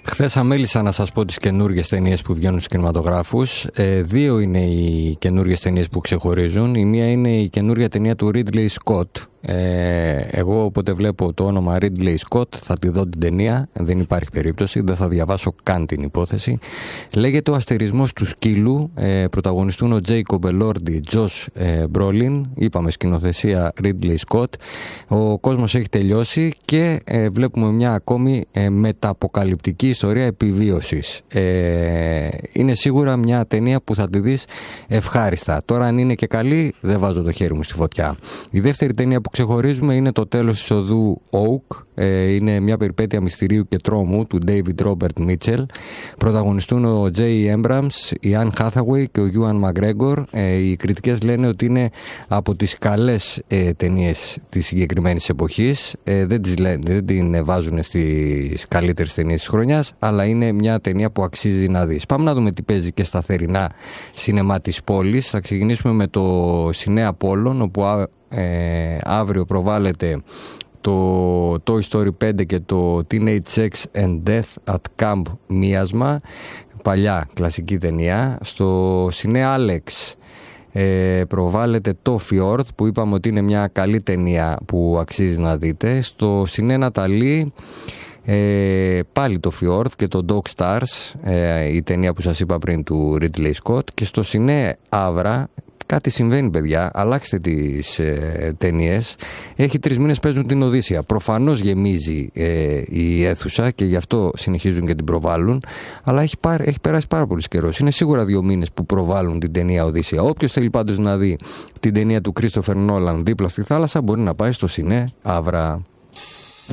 Χθες αμέλησα να σας πω τις καινούργιες ταινίες που βγαίνουν στους κινηματογράφους. Δύο είναι οι καινούργιες ταινίες που ξεχωρίζουν. Η μία είναι η καινούργια ταινία του Ridley Scott. Εγώ όποτε βλέπω το όνομα Ridley Scott θα τη δω την ταινία, δεν υπάρχει περίπτωση, δεν θα διαβάσω καν την υπόθεση. Λέγεται Ο Αστερισμός του Σκύλου, πρωταγωνιστούν ο Jacob Elordi, Josh Brolin, είπαμε σκηνοθεσία Ridley Scott. Ο κόσμος έχει τελειώσει και βλέπουμε μια ακόμη μεταποκαλυπτική ιστορία επιβίωσης. Είναι σίγουρα μια ταινία που θα τη δεις ευχάριστα. Τώρα αν είναι και καλή δεν βάζω το χέρι μου στη φωτιά. Η δεύτερη ταινία που ξεχωρίζουμε είναι Το τέλος της οδού Oak. Είναι μια περιπέτεια μυστηρίου και τρόμου του David Robert Mitchell. Πρωταγωνιστούν ο J. Abrams, η Anne Hathaway και ο Ewan McGregor. Οι κριτικές λένε ότι είναι από τις καλές ταινίες της συγκεκριμένης εποχής. Δεν την βάζουν στις καλύτερες ταινίες της χρονιάς, αλλά είναι μια ταινία που αξίζει να δεις. Πάμε να δούμε τι παίζει και στα θερινά σινεμά της πόλης. Θα ξεκινήσουμε με το Σινέ Απόλλων, όπου αύριο προβάλλεται το Toy Story 5 και το Teenage Sex and Death at Camp Μίασμα, παλιά κλασική ταινία. Στο Σινέ Alex προβάλλεται το Fjord, που είπαμε ότι είναι μια καλή ταινία που αξίζει να δείτε. Στο Σινέ Ναταλή πάλι το Fjord και το Dog Stars, η ταινία που σας είπα πριν του Ridley Scott. Και στο Σινέ Αύρα κάτι συμβαίνει, παιδιά, αλλάξτε τις ταινίες. Έχει 3 μήνες παίζουν την Οδύσσεια. Προφανώς γεμίζει η αίθουσα και γι' αυτό συνεχίζουν και την προβάλλουν. Αλλά έχει περάσει πάρα πολύ καιρός. Είναι σίγουρα 2 μήνες που προβάλλουν την ταινία Οδύσσεια. Όποιος θέλει πάντως να δει την ταινία του Christopher Nolan δίπλα στη θάλασσα μπορεί να πάει στο Σινέ Αύρα.